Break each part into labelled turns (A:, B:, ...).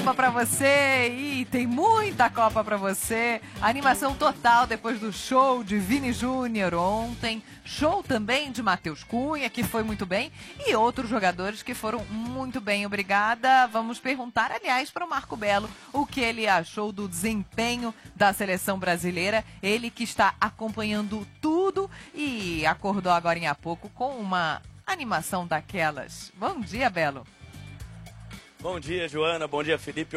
A: Copa pra você e tem muita Copa pra você. Animação total depois do show de Vini Júnior ontem. Show também de Matheus Cunha, que foi muito bem. E outros jogadores que foram muito bem. Obrigada. Vamos perguntar, aliás, para o Marco Belo o que ele achou do desempenho da seleção brasileira. Ele que está acompanhando tudo e acordou agora há pouco com uma animação daquelas. Bom dia, Belo.
B: Bom dia, Joana. Bom dia, Felipe.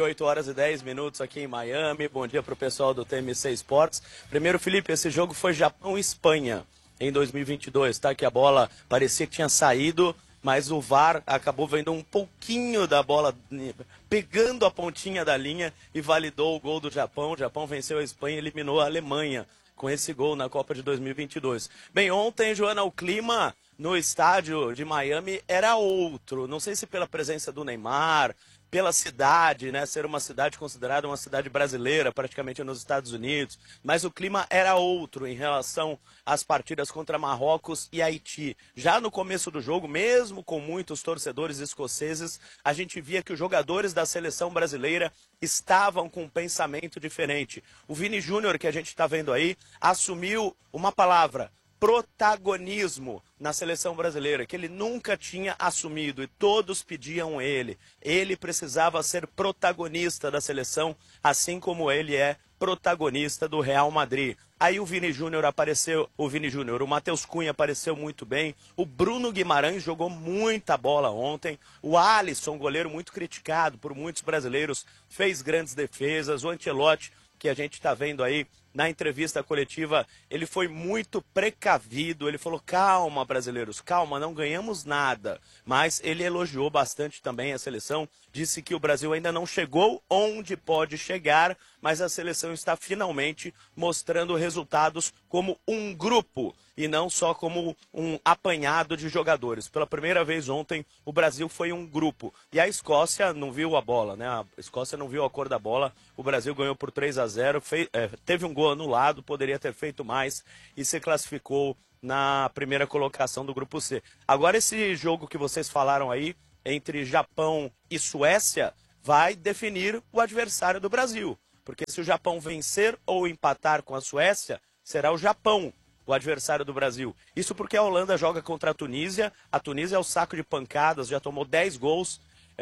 B: 8h10 aqui em Miami. Bom dia para o pessoal do TMC Esportes. Primeiro, Felipe, esse jogo foi Japão e Espanha em 2022, tá? Que a bola parecia que tinha saído, mas o VAR acabou vendo um pouquinho da bola, pegando a pontinha da linha e validou o gol do Japão. O Japão venceu a Espanha e eliminou a Alemanha com esse gol na Copa de 2022. Bem, ontem, Joana, o clima no estádio de Miami era outro. Não sei se pela presença do Neymar, pela cidade, né, ser uma cidade considerada uma cidade brasileira, praticamente nos Estados Unidos, mas o clima era outro em relação às partidas contra Marrocos e Haiti. Já no começo do jogo, mesmo com muitos torcedores escoceses, a gente via que os jogadores da seleção brasileira estavam com um pensamento diferente. O Vini Júnior, que a gente está vendo aí, assumiu uma palavra: protagonismo na seleção brasileira, que ele nunca tinha assumido e todos pediam ele. Ele precisava ser protagonista da seleção, assim como ele é protagonista do Real Madrid. Aí o Vini Júnior apareceu, o Matheus Cunha apareceu muito bem, o Bruno Guimarães jogou muita bola ontem, o Alisson, goleiro muito criticado por muitos brasileiros, fez grandes defesas, o Ancelotti, que a gente está vendo aí na entrevista coletiva, ele foi muito precavido, ele falou: calma, brasileiros, calma, não ganhamos nada. Mas ele elogiou bastante também a seleção, disse que o Brasil ainda não chegou onde pode chegar, mas a seleção está finalmente mostrando resultados como um grupo e não só como um apanhado de jogadores. Pela primeira vez ontem, o Brasil foi um grupo. E a Escócia não viu a bola, né? A Escócia não viu a cor da bola. O Brasil ganhou por 3-0, teve um gol anulado, poderia ter feito mais e se classificou na primeira colocação do grupo C. Agora, esse jogo que vocês falaram aí, entre Japão e Suécia, vai definir o adversário do Brasil. Porque se o Japão vencer ou empatar com a Suécia, será o Japão o adversário do Brasil. Isso porque a Holanda joga contra a Tunísia é o saco de pancadas, já tomou 10 gols,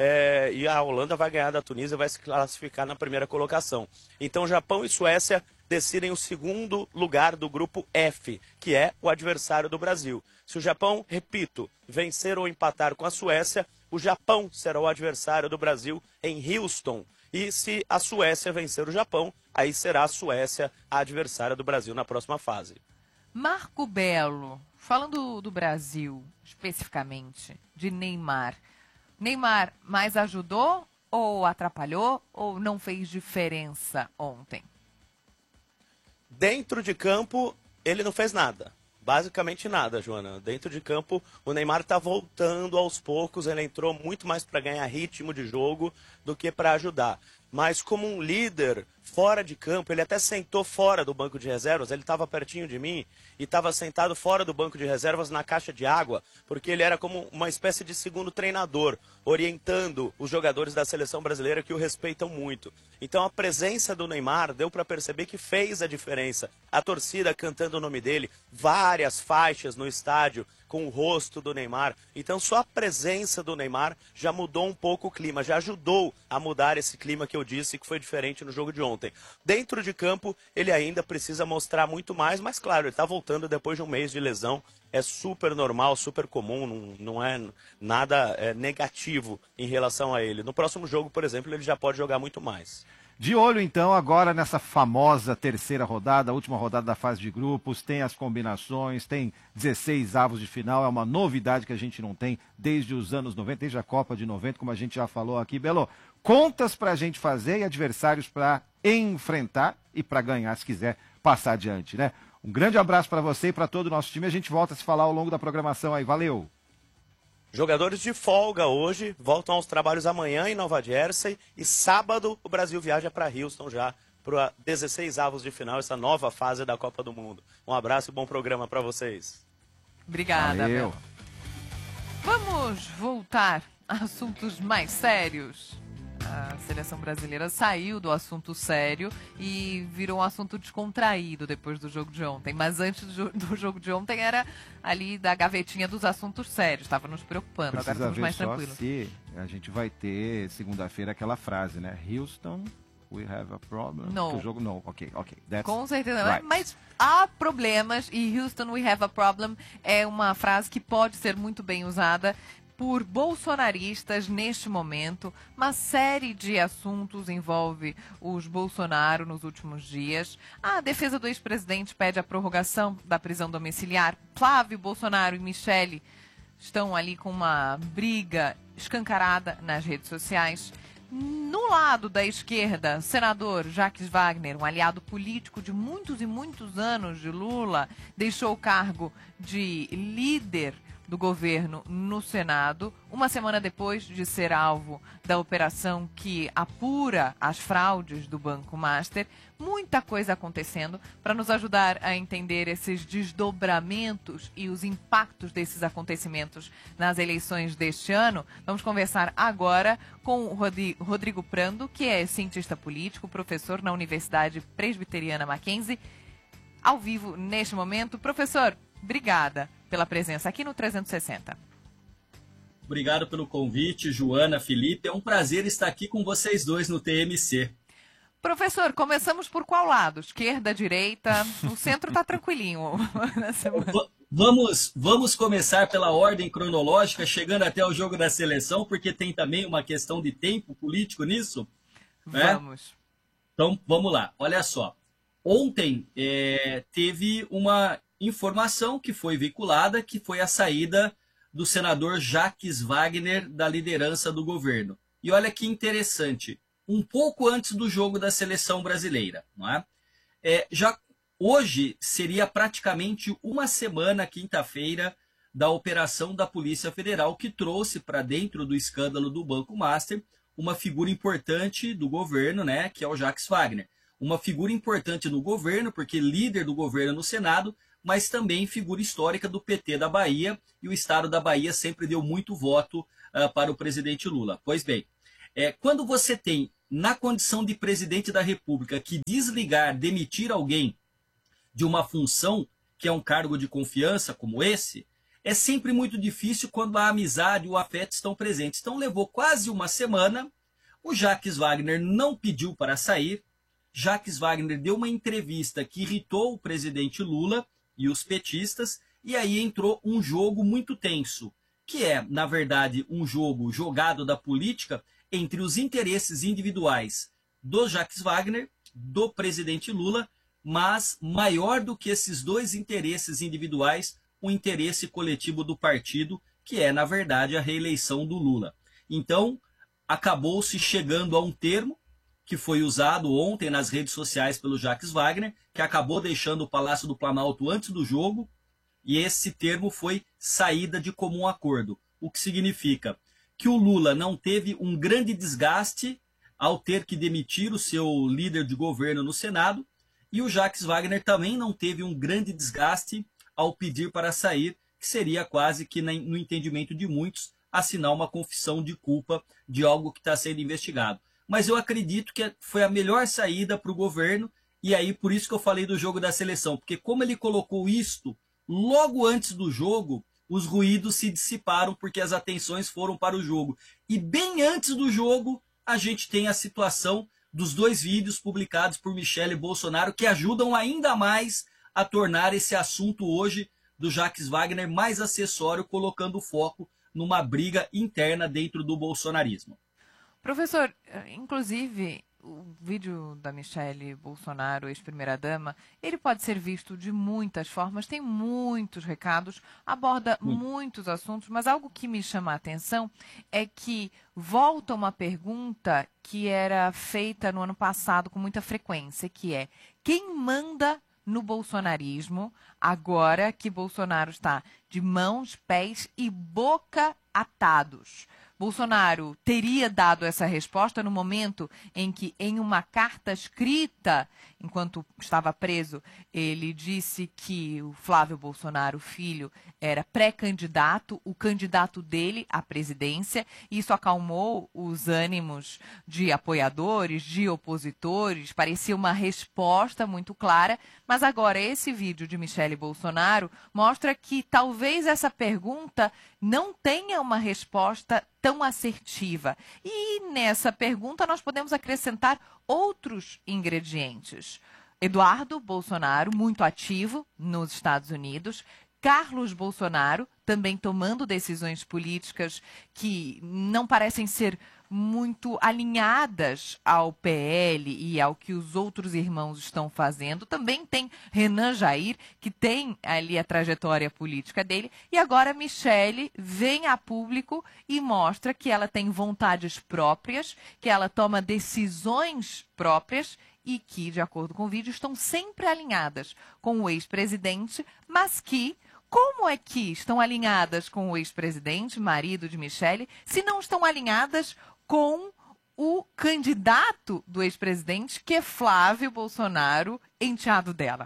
B: e a Holanda vai ganhar da Tunísia, vai se classificar na primeira colocação. Então Japão e Suécia decidem o segundo lugar do grupo F, que é o adversário do Brasil. Se o Japão, repito, vencer ou empatar com a Suécia, o Japão será o adversário do Brasil em Houston. E se a Suécia vencer o Japão, aí será a Suécia a adversária do Brasil na próxima fase.
A: Marco Belo, falando do Brasil especificamente, de Neymar. Neymar mais ajudou ou atrapalhou ou não fez diferença ontem?
B: Dentro de campo, ele não fez nada. Basicamente nada, Joana. Dentro de campo, o Neymar está voltando aos poucos. Ele entrou muito mais para ganhar ritmo de jogo do que para ajudar. Mas como um líder fora de campo, ele até sentou fora do banco de reservas. Ele estava pertinho de mim e estava sentado fora do banco de reservas na caixa de água, porque ele era como uma espécie de segundo treinador, orientando os jogadores da seleção brasileira que o respeitam muito. Então a presença do Neymar deu para perceber que fez a diferença. A torcida cantando o nome dele, várias faixas no estádio com o rosto do Neymar. Então só a presença do Neymar já mudou um pouco o clima, já ajudou a mudar esse clima que eu disse que foi diferente no jogo de ontem. Dentro de campo, ele ainda precisa mostrar muito mais, mas claro, ele está voltando depois de um mês de lesão. É super normal, super comum, não é nada negativo em relação a ele. No próximo jogo, por exemplo, ele já pode jogar muito mais.
C: De olho, então, agora nessa famosa terceira rodada, a última rodada da fase de grupos, tem as combinações, tem 16 avos de final, é uma novidade que a gente não tem desde os anos 90, desde a Copa de 90, como a gente já falou aqui. Belo, contas para a gente fazer e adversários para enfrentar e para ganhar, se quiser passar adiante, né? Um grande abraço para você e para todo o nosso time, a gente volta a se falar ao longo da programação aí, valeu!
B: Jogadores de folga hoje, voltam aos trabalhos amanhã em Nova Jersey e sábado o Brasil viaja para Houston já para 16 avos de final, essa nova fase da Copa do Mundo. Um abraço e bom programa para vocês.
A: Obrigada,
C: Valeu.
A: Belo. Vamos voltar a assuntos mais sérios. A seleção brasileira saiu do assunto sério e virou um assunto descontraído depois do jogo de ontem. Mas antes do jogo de ontem era ali da gavetinha dos assuntos sérios. Estava nos preocupando, agora estamos mais tranquilos.
C: Se a gente vai ter segunda-feira aquela frase, né? Houston, we have a problem.
A: No.
C: O jogo não. Ok.
A: Com certeza.
C: Right.
A: Mas há problemas e Houston, we have a problem é uma frase que pode ser muito bem usada por bolsonaristas neste momento. Uma série de assuntos envolve os Bolsonaro nos últimos dias. A defesa do ex-presidente pede a prorrogação da prisão domiciliar. Flávio Bolsonaro e Michele estão ali com uma briga escancarada nas redes sociais. No lado da esquerda, o senador Jacques Wagner, um aliado político de muitos e muitos anos de Lula, deixou o cargo de líder do governo no Senado, uma semana depois de ser alvo da operação que apura as fraudes do Banco Master. Muita coisa acontecendo. Para nos ajudar a entender esses desdobramentos e os impactos desses acontecimentos nas eleições deste ano, vamos conversar agora com o Rodrigo Prando, que é cientista político, professor na Universidade Presbiteriana Mackenzie, ao vivo neste momento. Professor, obrigada pela presença aqui no 360.
D: Obrigado pelo convite, Joana, Felipe. É um prazer estar aqui com vocês dois no TMC.
A: Professor, começamos por qual lado? Esquerda, direita? O centro está tranquilinho.
D: Vamos começar pela ordem cronológica, chegando até o jogo da seleção, porque tem também uma questão de tempo político nisso.
A: Vamos.
D: Né? Então, vamos lá. Olha só. Ontem teve uma informação que foi veiculada, que foi a saída do senador Jacques Wagner da liderança do governo. E olha que interessante, um pouco antes do jogo da seleção brasileira, não é? Já hoje seria praticamente uma semana, quinta-feira, da operação da Polícia Federal, que trouxe para dentro do escândalo do Banco Master uma figura importante do governo, né, que é o Jacques Wagner. Uma figura importante no governo, porque líder do governo no Senado, mas também figura histórica do PT da Bahia, e o estado da Bahia sempre deu muito voto para o presidente Lula. Pois bem, quando você tem, na condição de presidente da República, que desligar, demitir alguém de uma função, que é um cargo de confiança como esse, é sempre muito difícil quando a amizade e o afeto estão presentes. Então levou quase uma semana, o Jacques Wagner não pediu para sair, Jacques Wagner deu uma entrevista que irritou o presidente Lula e os petistas, e aí entrou um jogo muito tenso, que é, na verdade, um jogo jogado da política entre os interesses individuais do Jacques Wagner, do presidente Lula, mas maior do que esses dois interesses individuais, o interesse coletivo do partido, que é, na verdade, a reeleição do Lula. Então, acabou-se chegando a um termo que foi usado ontem nas redes sociais pelo Jacques Wagner, que acabou deixando o Palácio do Planalto antes do jogo, e esse termo foi saída de comum acordo, o que significa que o Lula não teve um grande desgaste ao ter que demitir o seu líder de governo no Senado, e o Jacques Wagner também não teve um grande desgaste ao pedir para sair, que seria quase que, no entendimento de muitos, assinar uma confissão de culpa de algo que está sendo investigado. Mas eu acredito que foi a melhor saída para o governo, e aí por isso que eu falei do jogo da seleção, porque como ele colocou isto logo antes do jogo, os ruídos se dissiparam porque as atenções foram para o jogo. E bem antes do jogo, a gente tem a situação dos dois vídeos publicados por Michele Bolsonaro, que ajudam ainda mais a tornar esse assunto hoje do Jacques Wagner mais acessório, colocando o foco numa briga interna dentro do bolsonarismo.
A: Professor, inclusive, o vídeo da Michele Bolsonaro, ex-primeira-dama, ele pode ser visto de muitas formas, tem muitos recados, aborda muitos assuntos, mas algo que me chama a atenção é que volta uma pergunta que era feita no ano passado com muita frequência, que é: quem manda no bolsonarismo agora que Bolsonaro está de mãos, pés e boca atados? Bolsonaro teria dado essa resposta no momento em que, em uma carta escrita, enquanto estava preso, ele disse que o Flávio Bolsonaro, filho, era pré-candidato, o candidato dele à presidência. Isso acalmou os ânimos de apoiadores, de opositores, parecia uma resposta muito clara, mas agora esse vídeo de Michele Bolsonaro mostra que talvez essa pergunta não tenha uma resposta tão assertiva. E nessa pergunta nós podemos acrescentar outros ingredientes. Eduardo Bolsonaro, muito ativo nos Estados Unidos, Carlos Bolsonaro, também tomando decisões políticas que não parecem ser muito alinhadas ao PL e ao que os outros irmãos estão fazendo. Também tem Renan Jair, que tem ali a trajetória política dele. E agora Michele vem a público e mostra que ela tem vontades próprias, que ela toma decisões próprias e que, de acordo com o vídeo, estão sempre alinhadas com o ex-presidente, mas que, como é que estão alinhadas com o ex-presidente, marido de Michele, se não estão alinhadas com o candidato do ex-presidente, que é Flávio Bolsonaro, enteado dela?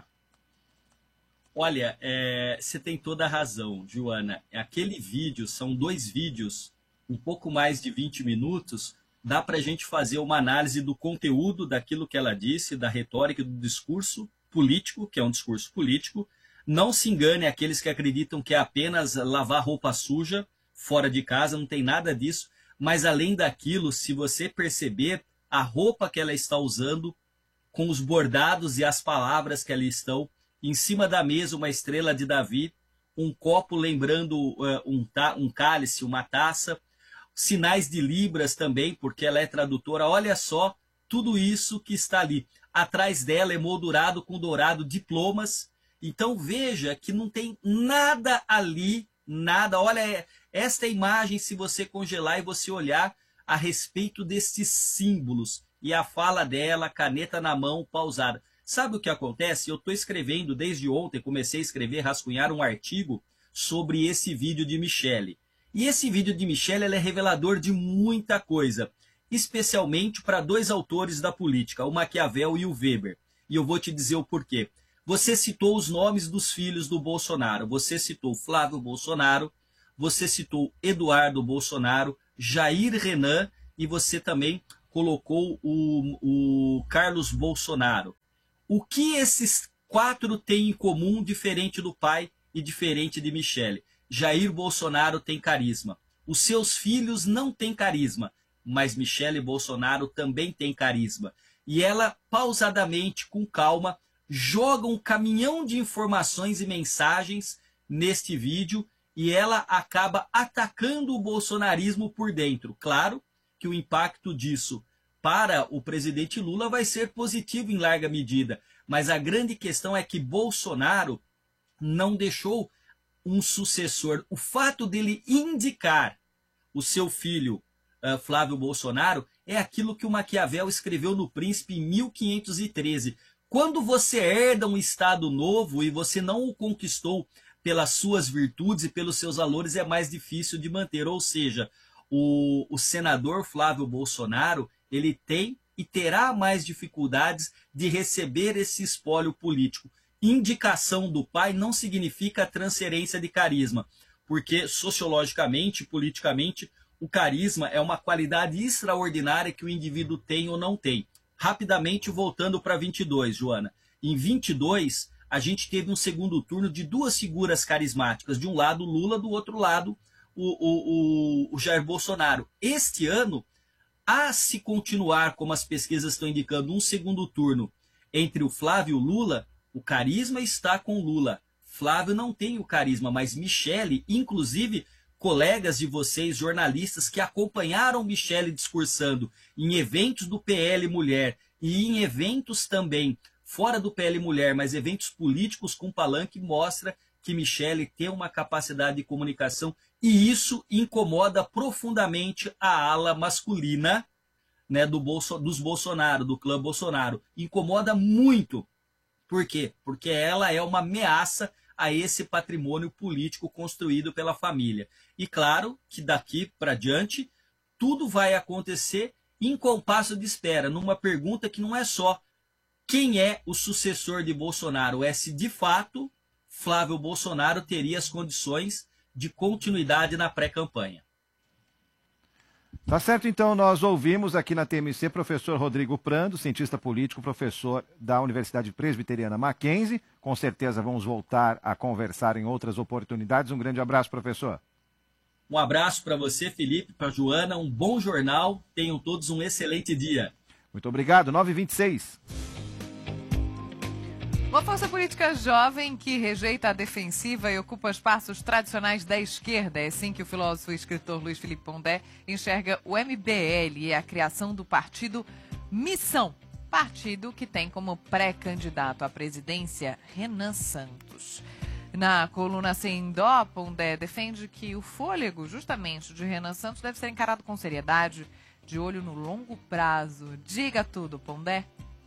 D: Olha, você tem toda a razão, Joana. Aquele vídeo, são 2 vídeos, um pouco mais de 20 minutos, dá para a gente fazer uma análise do conteúdo daquilo que ela disse, da retórica, do discurso político, que é um discurso político. Não se engane aqueles que acreditam que é apenas lavar roupa suja fora de casa, não tem nada disso. Mas além daquilo, se você perceber a roupa que ela está usando, com os bordados e as palavras que ali estão, em cima da mesa uma estrela de Davi, um copo lembrando um cálice, uma taça, sinais de libras também, porque ela é tradutora. Olha só tudo isso que está ali. Atrás dela, emoldurado com dourado, diplomas. Então veja que não tem nada ali, nada. Olha, esta imagem, se você congelar e você olhar a respeito destes símbolos, e a fala dela, caneta na mão, pausada. Sabe o que acontece? Eu estou escrevendo desde ontem, comecei a escrever, rascunhar um artigo sobre esse vídeo de Michele. E esse vídeo de Michele é revelador de muita coisa, especialmente para 2 autores da política, o Maquiavel e o Weber. E eu vou te dizer o porquê. Você citou os nomes dos filhos do Bolsonaro. Você citou Flávio Bolsonaro, você citou Eduardo Bolsonaro, Jair Renan, e você também colocou o Carlos Bolsonaro. O que esses 4 têm em comum, diferente do pai e diferente de Michele? Jair Bolsonaro tem carisma. Os seus filhos não têm carisma, mas Michele Bolsonaro também tem carisma. E ela, pausadamente, com calma, joga um caminhão de informações e mensagens neste vídeo e ela acaba atacando o bolsonarismo por dentro. Claro que o impacto disso para o presidente Lula vai ser positivo em larga medida, mas a grande questão é que Bolsonaro não deixou um sucessor. O fato dele indicar o seu filho Flávio Bolsonaro é aquilo que o Maquiavel escreveu no Príncipe em 1513. Quando você herda um Estado novo e você não o conquistou pelas suas virtudes e pelos seus valores, é mais difícil de manter. Ou seja, o senador Flávio Bolsonaro, ele tem e terá mais dificuldades de receber esse espólio político. Indicação do pai não significa transferência de carisma, porque sociologicamente, politicamente, o carisma é uma qualidade extraordinária que o indivíduo tem ou não tem. Rapidamente, voltando para 22, Joana. Em 22, a gente teve um segundo turno de 2 figuras carismáticas. De um lado, Lula, do outro lado, o Jair Bolsonaro. Este ano, a se continuar, como as pesquisas estão indicando, um segundo turno entre o Flávio e o Lula, o carisma está com Lula. Flávio não tem o carisma, mas Michele, inclusive colegas de vocês, jornalistas, que acompanharam Michele discursando em eventos do PL Mulher e em eventos também fora do PL Mulher, mas eventos políticos com palanque, mostra que Michele tem uma capacidade de comunicação e isso incomoda profundamente a ala masculina, né, dos Bolsonaro, do clã Bolsonaro. Incomoda muito. Por quê? Porque ela é uma ameaça a esse patrimônio político construído pela família. E claro que daqui para diante tudo vai acontecer em compasso de espera, numa pergunta que não é só quem é o sucessor de Bolsonaro, é se de fato Flávio Bolsonaro teria as condições de continuidade na pré-campanha.
C: Tá certo, então nós ouvimos aqui na TMC professor Rodrigo Prando, cientista político, professor da Universidade Presbiteriana Mackenzie. Com certeza vamos voltar a conversar em outras oportunidades. Um grande abraço, professor.
D: Um abraço para você, Felipe, para a Joana, um bom jornal, tenham todos um excelente dia.
C: Muito obrigado, 9h26.
A: Uma força política jovem que rejeita a defensiva e ocupa espaços tradicionais da esquerda. É assim que o filósofo e escritor Luiz Felipe Pondé enxerga o MBL e a criação do partido Missão. Partido que tem como pré-candidato à presidência Renan Santos. Na coluna Sem Dó, Pondé defende que o fôlego, justamente, de Renan Santos deve ser encarado com seriedade, de olho no longo prazo. Diga tudo, Pondé.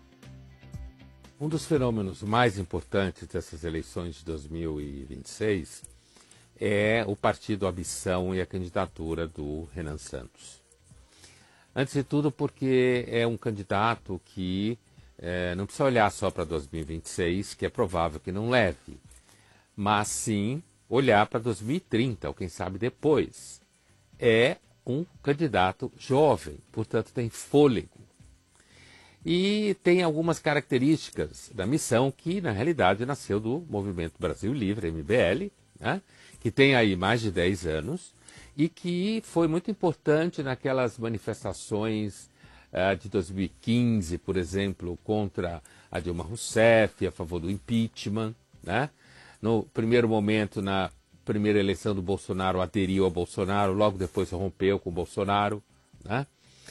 E: Um dos fenômenos mais importantes dessas eleições de 2026 é o partido Ambição e a candidatura do Renan Santos. Antes de tudo porque é um candidato que não precisa olhar só para 2026, que é provável que não leve, mas sim olhar para 2030, ou quem sabe depois. É um candidato jovem, portanto tem fôlego. E tem algumas características da missão que, na realidade, nasceu do Movimento Brasil Livre, MBL, né? Que tem aí mais de 10 anos e que foi muito importante naquelas manifestações de 2015, por exemplo, contra a Dilma Rousseff, a favor do impeachment, né? No primeiro momento, na primeira eleição do Bolsonaro, aderiu ao Bolsonaro, logo depois rompeu com o Bolsonaro, né?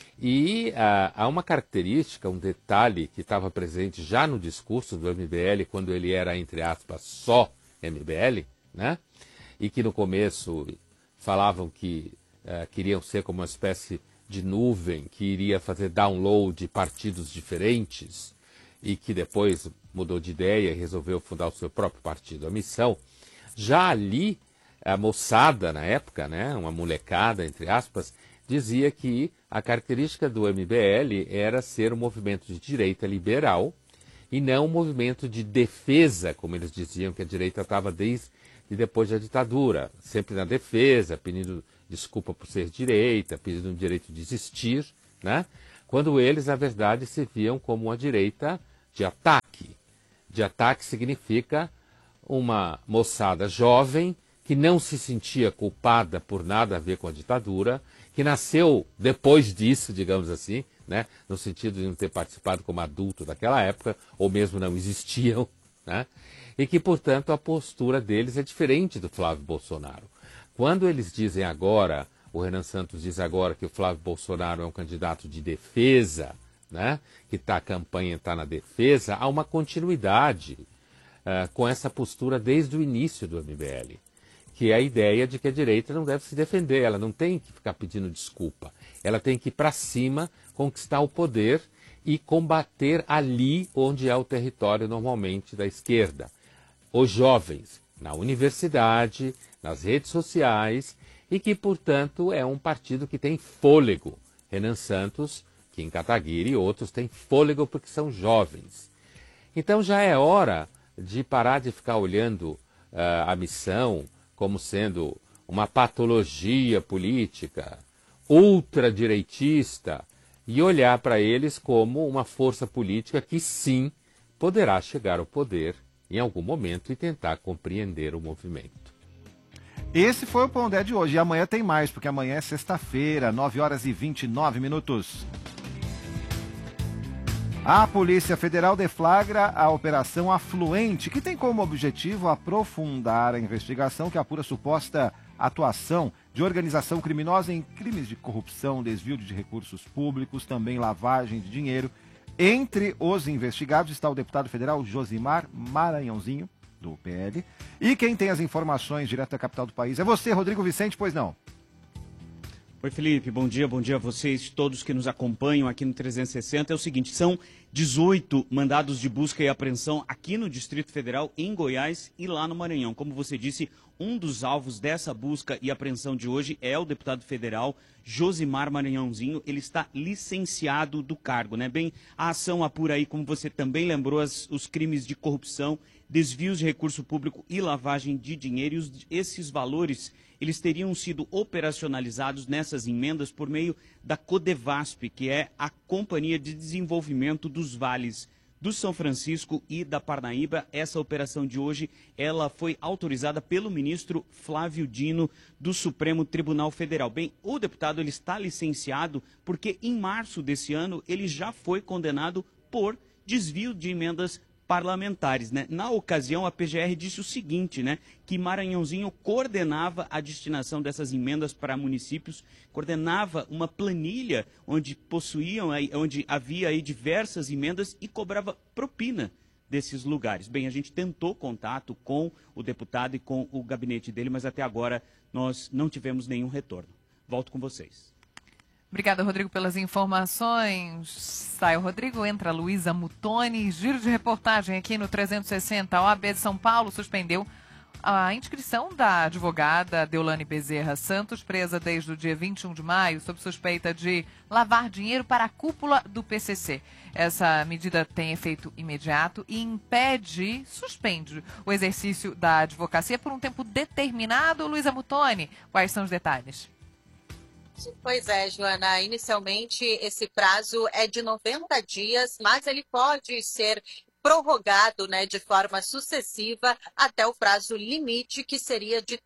E: E há uma característica, um detalhe que estava presente já no discurso do MBL, quando ele era, entre aspas, só MBL, né? E que no começo falavam que queriam ser como uma espécie de nuvem que iria fazer download de partidos diferentes e que depois mudou de ideia e resolveu fundar o seu próprio partido, a Missão. Já ali, a moçada na época, né, uma molecada, entre aspas, dizia que a característica do MBL era ser um movimento de direita liberal e não um movimento de defesa, como eles diziam que a direita estava desde depois da ditadura, sempre na defesa, pedindo desculpa por ser direita, pedindo o direito de existir, né? Quando eles, na verdade, se viam como uma direita de ataque. De ataque significa uma moçada jovem que não se sentia culpada por nada a ver com a ditadura, que nasceu depois disso, digamos assim, né? No sentido de não ter participado como adulto daquela época, ou mesmo não existiam, né? E que, portanto, a postura deles é diferente do Flávio Bolsonaro. Quando eles dizem agora, o Renan Santos diz agora que o Flávio Bolsonaro é um candidato de defesa, né? Que a campanha está na defesa, há uma continuidade com essa postura desde o início do MBL. Que é a ideia de que a direita não deve se defender, ela não tem que ficar pedindo desculpa. Ela tem que ir para cima, conquistar o poder e combater ali onde é o território normalmente da esquerda. Os jovens, na universidade, nas redes sociais, e que, portanto, é um partido que tem fôlego. Renan Santos, Kim Kataguiri e outros têm fôlego porque são jovens. Então já é hora de parar de ficar olhando a missão como sendo uma patologia política, ultradireitista, e olhar para eles como uma força política que sim poderá chegar ao poder em algum momento e tentar compreender o movimento.
C: Esse foi o Pondé de hoje. E amanhã tem mais, porque amanhã é sexta-feira, 9h29. A Polícia Federal deflagra a Operação Afluente, que tem como objetivo aprofundar a investigação que apura suposta atuação de organização criminosa em crimes de corrupção, desvio de recursos públicos, também lavagem de dinheiro. Entre os investigados está o deputado federal Josimar Maranhãozinho, do PL. E quem tem as informações direto da capital do país é você, Rodrigo Vicente, pois não?
F: Oi, Felipe, bom dia a vocês, todos que nos acompanham aqui no 360. É o seguinte, são 18 mandados de busca e apreensão aqui no Distrito Federal, em Goiás e lá no Maranhão. Como você disse, Um dos alvos dessa busca e apreensão de hoje é o deputado federal Josimar Maranhãozinho. Ele está licenciado do cargo, né? Bem, a ação apura aí, como você também lembrou, os crimes de corrupção, desvios de recurso público e lavagem de dinheiro. E esses valores, eles teriam sido operacionalizados nessas emendas por meio da Codevasp, que é a Companhia de Desenvolvimento dos Vales do São Francisco e da Parnaíba. Essa operação de hoje, ela foi autorizada pelo ministro Flávio Dino do Supremo Tribunal Federal. Bem, o deputado ele está licenciado porque em março desse ano ele já foi condenado por desvio de emendas parlamentares, né? Na ocasião, a PGR disse o seguinte, né? Que Maranhãozinho coordenava a destinação dessas emendas para municípios, coordenava uma planilha onde onde havia aí diversas emendas e cobrava propina desses lugares. Bem, a gente tentou contato com o deputado e com o gabinete dele, mas até agora nós não tivemos nenhum retorno. Volto com vocês.
A: Obrigada, Rodrigo, pelas informações. Sai o Rodrigo, entra a Luísa Mutoni. Giro de reportagem aqui no 360. A OAB de São Paulo suspendeu a inscrição da advogada Deolane Bezerra Santos, presa desde o dia 21 de maio, sob suspeita de lavar dinheiro para a cúpula do PCC. Essa medida tem efeito imediato e suspende o exercício da advocacia por um tempo determinado. Luísa Mutoni, quais são os detalhes?
G: Pois é, Joana, inicialmente esse prazo é de 90 dias, mas ele pode ser prorrogado, né, de forma sucessiva até o prazo limite, que seria de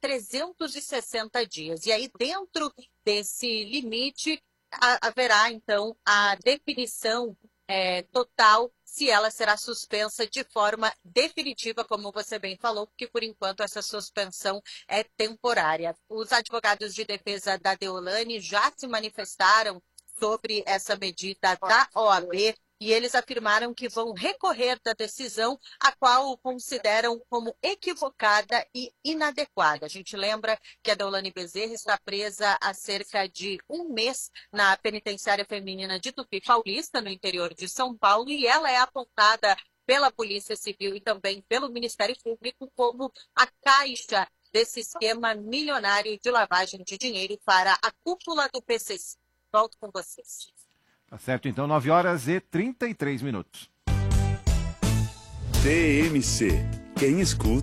G: 360 dias. E aí, dentro desse limite, haverá, então, a definição total se ela será suspensa de forma definitiva, como você bem falou, porque por enquanto essa suspensão é temporária. Os advogados de defesa da Deolane já se manifestaram sobre essa medida da OAB e eles afirmaram que vão recorrer da decisão, a qual consideram como equivocada e inadequada. A gente lembra que a Deolane Bezerra está presa há cerca de um mês na penitenciária feminina de Tupi Paulista, no interior de São Paulo, e ela é apontada pela Polícia Civil e também pelo Ministério Público como a caixa desse esquema milionário de lavagem de dinheiro para a cúpula do PCC. Volto com vocês.
C: Tá certo, então, 9h33.
H: TMC. Quem escuta